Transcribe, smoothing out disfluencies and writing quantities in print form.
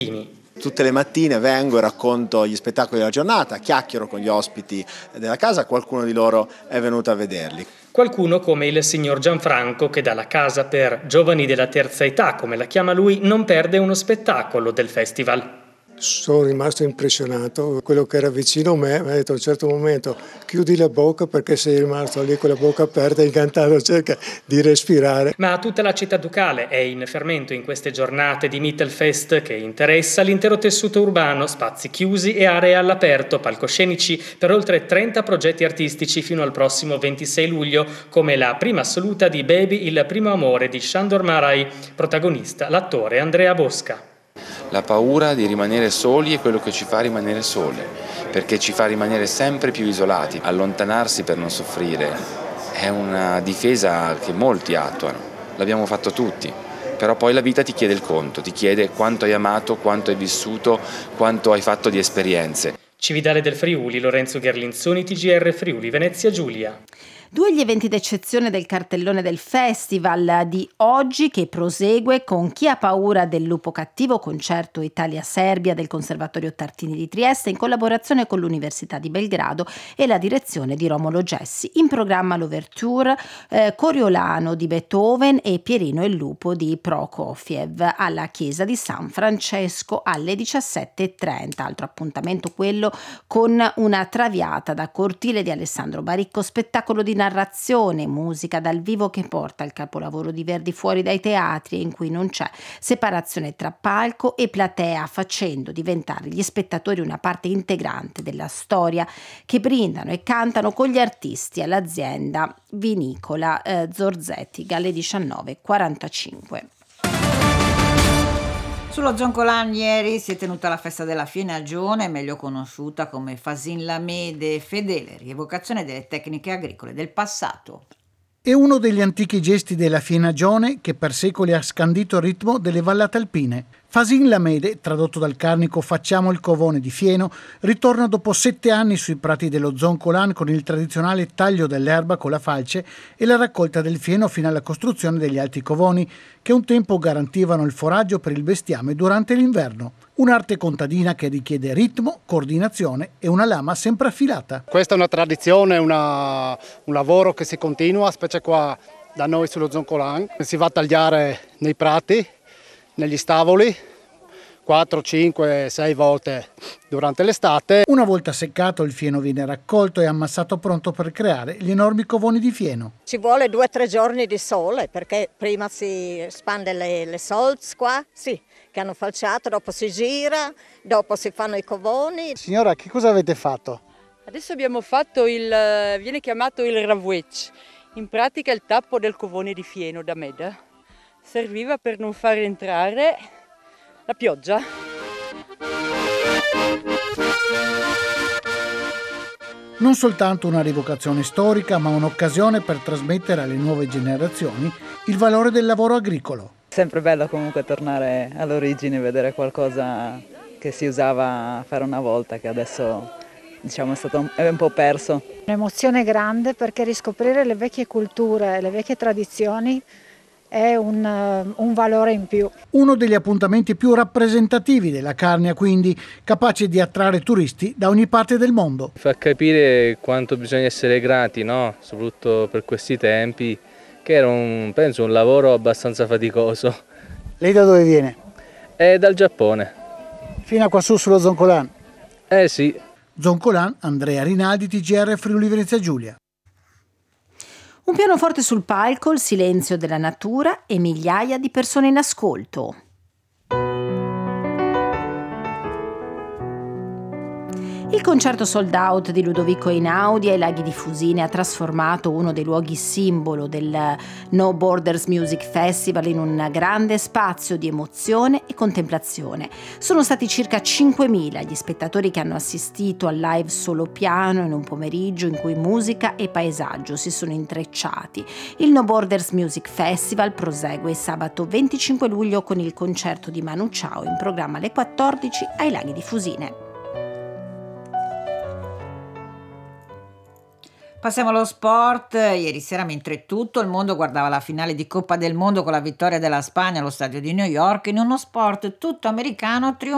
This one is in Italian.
Tutte le mattine vengo e racconto gli spettacoli della giornata, chiacchiero con gli ospiti della casa, qualcuno di loro è venuto a vederli. Qualcuno come il signor Gianfranco, che dalla casa per giovani della terza età, come la chiama lui, non perde uno spettacolo del festival. Sono rimasto impressionato, quello che era vicino a me mi ha detto a un certo momento chiudi la bocca perché sei rimasto lì con la bocca aperta incantato, cerca di respirare. Ma tutta la città ducale è in fermento in queste giornate di Mittelfest che interessa l'intero tessuto urbano, spazi chiusi e aree all'aperto, palcoscenici per oltre 30 progetti artistici fino al prossimo 26 luglio, come la prima assoluta di Baby, il primo amore di Sándor Márai, protagonista l'attore Andrea Bosca. La paura di rimanere soli è quello che ci fa rimanere soli, perché ci fa rimanere sempre più isolati. Allontanarsi per non soffrire è una difesa che molti attuano, l'abbiamo fatto tutti, però poi la vita ti chiede il conto, ti chiede quanto hai amato, quanto hai vissuto, quanto hai fatto di esperienze. Cividale del Friuli, Lorenzo Gherlinzoni, TGR Friuli, Venezia Giulia. Due gli eventi d'eccezione del cartellone del festival di oggi, che prosegue con Chi ha paura del lupo cattivo, concerto Italia-Serbia del Conservatorio Tartini di Trieste in collaborazione con l'Università di Belgrado e la direzione di Romolo Gessi. In programma l'Ouverture, Coriolano di Beethoven e Pierino il lupo di Prokofiev alla chiesa di San Francesco alle 17:30. Altro appuntamento quello con una traviata da cortile di Alessandro Baricco, spettacolo di narrazione, musica dal vivo che porta il capolavoro di Verdi fuori dai teatri e in cui non c'è separazione tra palco e platea, facendo diventare gli spettatori una parte integrante della storia, che brindano e cantano con gli artisti all'azienda vinicola Zorzetti alle 19:45. Sullo Zoncolan ieri si è tenuta la festa della Fienagione, meglio conosciuta come Fasin Lamede, fedele rievocazione delle tecniche agricole del passato. È uno degli antichi gesti della Fienagione che per secoli ha scandito il ritmo delle vallate alpine. Fasin Lamede, tradotto dal carnico Facciamo il covone di fieno, ritorna dopo 7 anni sui prati dello Zoncolan con il tradizionale taglio dell'erba con la falce e la raccolta del fieno fino alla costruzione degli alti covoni, che un tempo garantivano il foraggio per il bestiame durante l'inverno. Un'arte contadina che richiede ritmo, coordinazione e una lama sempre affilata. Questa è una tradizione, un lavoro che si continua, specie qua da noi sullo Zoncolan. Si va a tagliare nei prati, negli stavoli, 4, 5, 6 volte durante l'estate. Una volta seccato il fieno viene raccolto e ammassato pronto per creare gli enormi covoni di fieno. Ci vuole 2 o 3 giorni di sole perché prima si spande le solz qua, sì, che hanno falciato, dopo si gira, dopo si fanno i covoni. Signora, che cosa avete fatto? Adesso abbiamo fatto viene chiamato il ravwech, in pratica il tappo del covone di fieno da Meda. Serviva per non far entrare la pioggia. Non soltanto una rievocazione storica, ma un'occasione per trasmettere alle nuove generazioni il valore del lavoro agricolo. Sempre bello comunque tornare all'origine, vedere qualcosa che si usava fare una volta, che adesso diciamo è un po' perso. Un'emozione grande perché riscoprire le vecchie culture, le vecchie tradizioni è un valore in più. Uno degli appuntamenti più rappresentativi della Carnia, quindi, capace di attrarre turisti da ogni parte del mondo. Fa capire quanto bisogna essere grati, no? Soprattutto per questi tempi, che era penso un lavoro abbastanza faticoso. Lei da dove viene? Dal Giappone. Fino a qua su sullo Zoncolan? Sì. Zoncolan, Andrea Rinaldi, TGR Friuli Venezia Giulia. Un pianoforte sul palco, il silenzio della natura e migliaia di persone in ascolto. Il concerto sold out di Ludovico Einaudi ai Laghi di Fusine ha trasformato uno dei luoghi simbolo del No Borders Music Festival in un grande spazio di emozione e contemplazione. Sono stati circa 5.000 gli spettatori che hanno assistito al live solo piano in un pomeriggio in cui musica e paesaggio si sono intrecciati. Il No Borders Music Festival prosegue sabato 25 luglio con il concerto di Manu Chao in programma alle 14 ai Laghi di Fusine. Passiamo allo sport. Ieri sera, mentre tutto il mondo guardava la finale di Coppa del Mondo con la vittoria della Spagna allo stadio di New York, in uno sport tutto americano